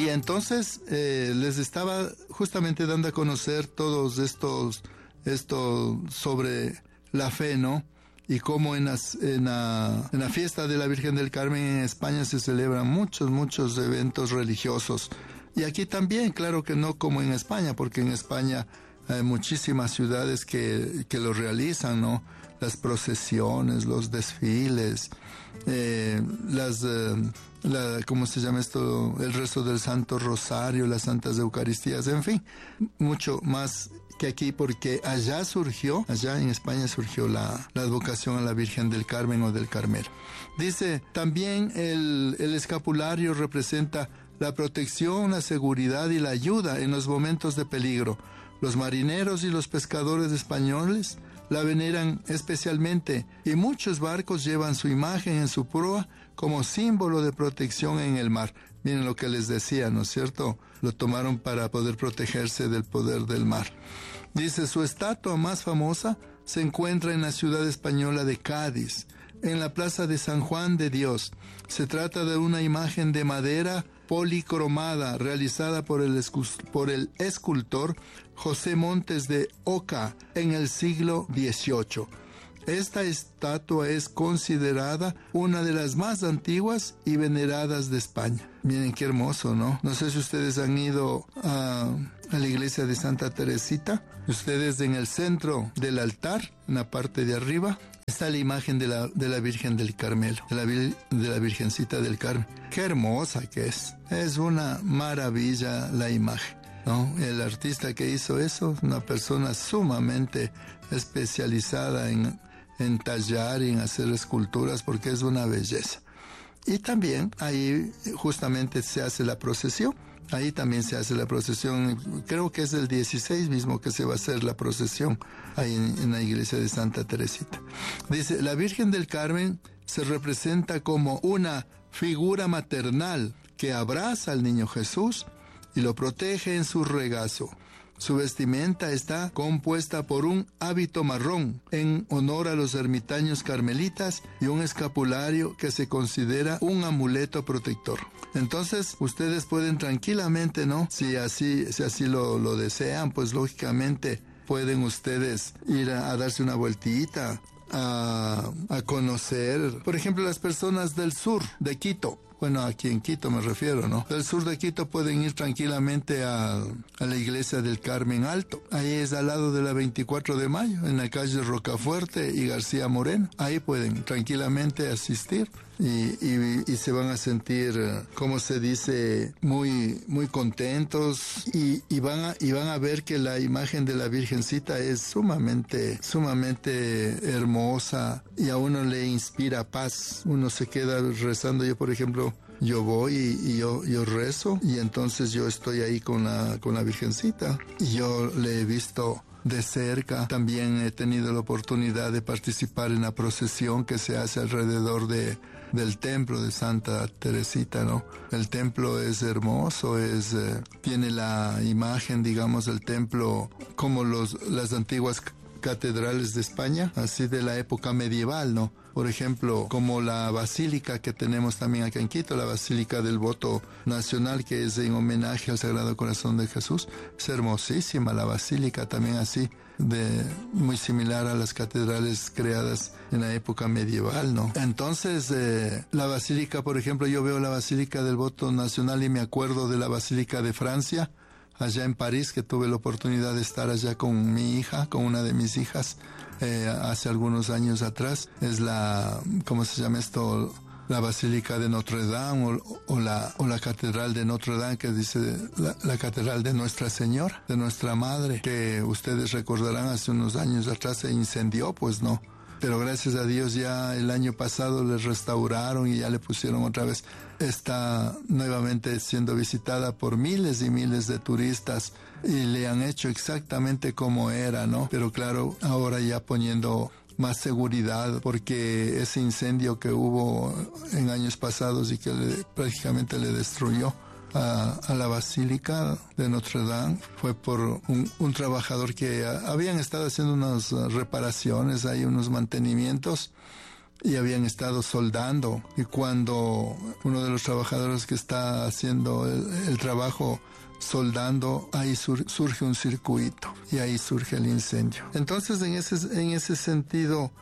entonces les estaba justamente dando a conocer todos esto sobre la fe, ¿no? Y cómo en la fiesta de la Virgen del Carmen en España se celebran muchos eventos religiosos. Y aquí también, claro que no como en España, porque en España hay muchísimas ciudades que lo realizan, ¿no? Las procesiones, los desfiles, ¿cómo se llama esto? El rezo del Santo Rosario, las Santas Eucaristías, en fin, mucho más que aquí, porque allá en España surgió la advocación a la Virgen del Carmen o del Carmelo. Dice, también el escapulario representa la protección, la seguridad y la ayuda en los momentos de peligro. Los marineros y los pescadores españoles la veneran especialmente y muchos barcos llevan su imagen en su proa como símbolo de protección en el mar. Miren lo que les decía, ¿no es cierto? Lo tomaron para poder protegerse del poder del mar. Dice, su estatua más famosa se encuentra en la ciudad española de Cádiz, en la plaza de San Juan de Dios. Se trata de una imagen de madera policromada realizada por el escultor José Montes de Oca en el siglo XVIII. Esta estatua es considerada una de las más antiguas y veneradas de España. Miren qué hermoso, ¿no? No sé si ustedes han ido a la iglesia de Santa Teresita. Ustedes en el centro del altar, en la parte de arriba, está la imagen de la Virgen del Carmelo, de la Virgencita del Carmen. Qué hermosa que es. Es una maravilla la imagen, ¿no? El artista que hizo eso, una persona sumamente especializada en tallar y en hacer esculturas, porque es una belleza. Y también ahí justamente se hace la procesión. Ahí también se hace la procesión, creo que es el 16 mismo que se va a hacer la procesión ahí en la iglesia de Santa Teresita. Dice, la Virgen del Carmen se representa como una figura maternal que abraza al niño Jesús y lo protege en su regazo. Su vestimenta está compuesta por un hábito marrón en honor a los ermitaños carmelitas y un escapulario que se considera un amuleto protector. Entonces, ustedes pueden tranquilamente, ¿no? Si así lo desean, pues lógicamente pueden ustedes ir a darse una vueltita, a conocer, por ejemplo, las personas del sur de Quito. Bueno, aquí en Quito me refiero, ¿no? Del sur de Quito pueden ir tranquilamente a la iglesia del Carmen Alto. Ahí es al lado de la 24 de mayo, en la calle Rocafuerte y García Moreno. Ahí pueden tranquilamente asistir y se van a sentir, como se dice, muy contentos y van a ver que la imagen de la Virgencita es sumamente hermosa y a uno le inspira paz. Uno se queda rezando. Yo, por ejemplo, yo voy y yo rezo, y entonces yo estoy ahí con la Virgencita y yo le he visto de cerca. También he tenido la oportunidad de participar en la procesión que se hace alrededor del templo de Santa Teresita, ¿no? El templo es hermoso, tiene la imagen, digamos, del templo como las antiguas catedrales de España, así de la época medieval, ¿no? Por ejemplo, como la basílica que tenemos también acá en Quito, la Basílica del Voto Nacional, que es en homenaje al Sagrado Corazón de Jesús. Es hermosísima la basílica, también así, muy similar a las catedrales creadas en la época medieval, ¿no? Entonces, la basílica, por ejemplo, yo veo la Basílica del Voto Nacional y me acuerdo de la Basílica de Francia, allá en París, que tuve la oportunidad de estar allá con mi hija, con una de mis hijas, hace algunos años atrás. Es ¿cómo se llama esto? La Basílica de Notre Dame o la Catedral de Notre Dame, que dice la Catedral de Nuestra Señora, de Nuestra Madre, que ustedes recordarán hace unos años atrás se incendió, pues no. Pero gracias a Dios ya el año pasado le restauraron y ya le pusieron otra vez. Está nuevamente siendo visitada por miles y miles de turistas y le han hecho exactamente como era, ¿no? Pero claro, ahora ya poniendo más seguridad, porque ese incendio que hubo en años pasados y que prácticamente le destruyó a la Basílica de Notre Dame fue por un trabajador que habían estado haciendo unas reparaciones, hay unos mantenimientos, y habían estado soldando, y cuando uno de los trabajadores que está haciendo el trabajo soldando, ahí surge un circuito y ahí surge el incendio. Entonces en ese sentido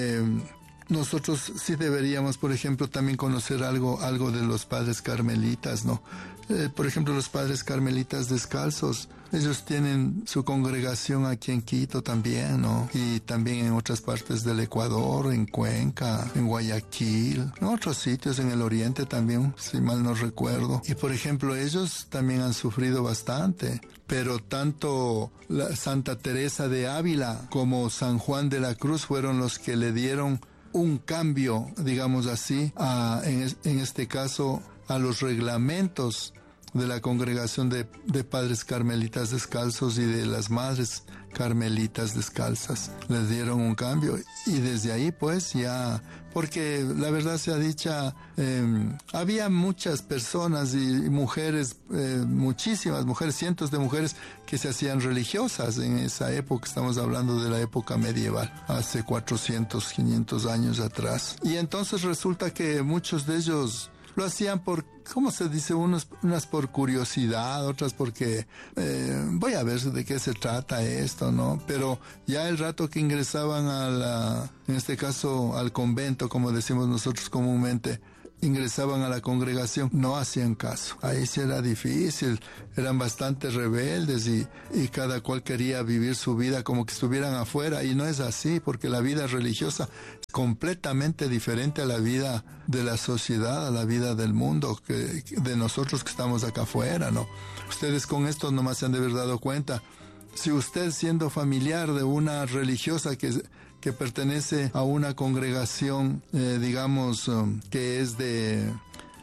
nosotros sí deberíamos, por ejemplo, también conocer algo de los padres carmelitas, ¿no? Por ejemplo, los padres carmelitas descalzos, ellos tienen su congregación aquí en Quito también, ¿no? Y también en otras partes del Ecuador, en Cuenca, en Guayaquil, en otros sitios en el oriente también, si mal no recuerdo. Y por ejemplo, ellos también han sufrido bastante, pero tanto la Santa Teresa de Ávila como San Juan de la Cruz fueron los que le dieron un cambio, digamos así, en este caso, a los reglamentos de la congregación de padres carmelitas descalzos y de las madres carmelitas descalzas. Les dieron un cambio y desde ahí pues ya, porque la verdad sea dicha, había muchas personas y mujeres, muchísimas mujeres, cientos de mujeres que se hacían religiosas en esa época. Estamos hablando de la época medieval, hace 400, 500 años atrás. Y entonces resulta que muchos de ellos lo hacían por, ¿cómo se dice? Unas por curiosidad, otras porque voy a ver de qué se trata esto, ¿no? Pero ya el rato que ingresaban en este caso al convento, como decimos nosotros comúnmente, ingresaban a la congregación, no hacían caso. Ahí sí era difícil, eran bastante rebeldes y cada cual quería vivir su vida como que estuvieran afuera, y no es así, porque la vida religiosa es completamente diferente a la vida de la sociedad, a la vida del mundo, de nosotros que estamos acá afuera, ¿no? Ustedes con esto nomás se han de haber dado cuenta. Si usted, siendo familiar de una religiosa que pertenece a una congregación, digamos, que es de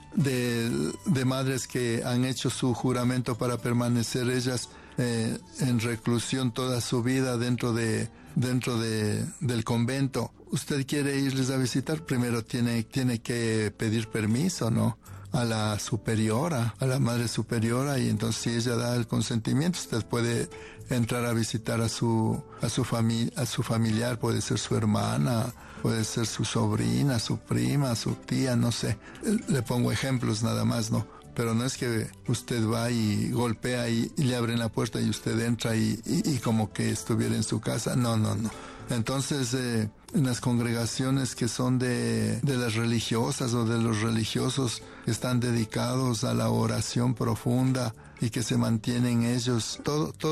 madres que han hecho su juramento para permanecer ellas en reclusión toda su vida dentro del convento, usted quiere irles a visitar, primero tiene que pedir permiso, ¿no?, a la superiora, a la madre superiora, y entonces si ella da el consentimiento, usted puede entrar a visitar a su familiar, puede ser su hermana, puede ser su sobrina, su prima, su tía, no sé. Le pongo ejemplos nada más, ¿no? Pero no es que usted va y golpea y le abren la puerta y usted entra y como que estuviera en su casa. No. Entonces, en las congregaciones que son de las religiosas o de los religiosos que están dedicados a la oración profunda y que se mantienen ellos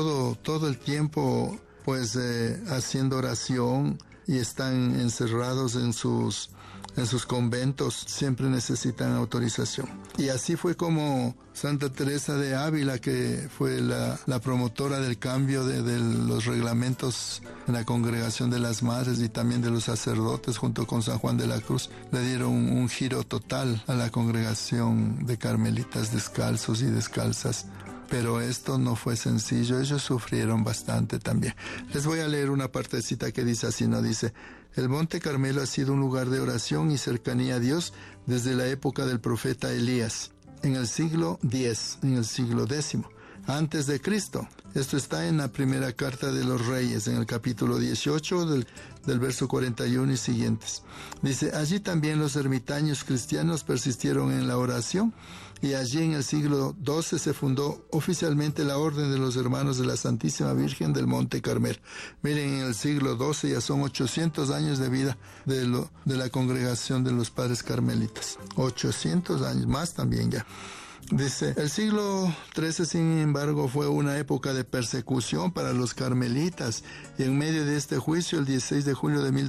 todo el tiempo, pues, haciendo oración, y están encerrados en sus conventos, siempre necesitan autorización. Y así fue como Santa Teresa de Ávila, que fue la promotora del cambio de los reglamentos en la congregación de las madres y también de los sacerdotes, junto con San Juan de la Cruz, le dieron un giro total a la congregación de carmelitas descalzos y descalzas. Pero esto no fue sencillo, ellos sufrieron bastante también. Les voy a leer una partecita que dice así, ¿no? Dice: el Monte Carmelo ha sido un lugar de oración y cercanía a Dios desde la época del profeta Elías, en el siglo X, en el siglo X, antes de Cristo. Esto está en la primera carta de los Reyes, en el capítulo 18 del verso 41 y siguientes. Dice: allí también los ermitaños cristianos persistieron en la oración, y allí en el siglo XII se fundó oficialmente la Orden de los Hermanos de la Santísima Virgen del Monte Carmelo. Miren, en el siglo XII ya son 800 años de vida de la congregación de los padres carmelitas. 800 años, más también ya. Dice: el siglo XIII, sin embargo, fue una época de persecución para los carmelitas, y en medio de este juicio, el 16 de julio de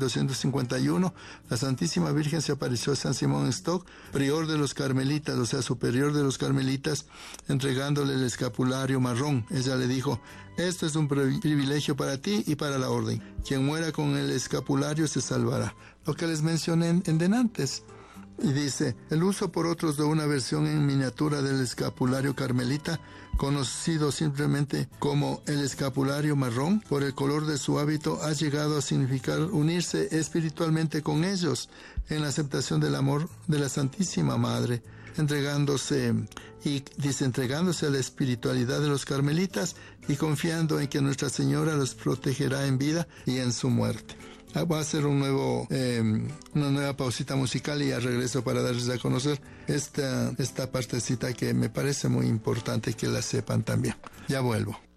1251, la Santísima Virgen se apareció a San Simón Stock, prior de los carmelitas, o sea, superior de los carmelitas, entregándole el escapulario marrón. Ella le dijo: esto es un privilegio para ti y para la orden. Quien muera con el escapulario se salvará. Lo que les mencioné en denantes. Y dice: el uso por otros de una versión en miniatura del escapulario carmelita, conocido simplemente como el escapulario marrón, por el color de su hábito, ha llegado a significar unirse espiritualmente con ellos en la aceptación del amor de la Santísima Madre. entregándose a la espiritualidad de los carmelitas y confiando en que Nuestra Señora los protegerá en vida y en su muerte. Voy a hacer una nueva pausita musical y ya regreso para darles a conocer esta partecita que me parece muy importante que la sepan también. Ya vuelvo.